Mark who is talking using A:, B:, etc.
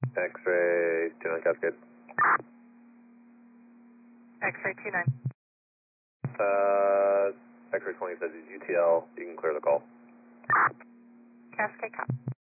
A: X-ray 29 Cascade.
B: X-ray 29.
A: X-ray 20 says he's UTL. You can clear the call.
B: Cascade cop.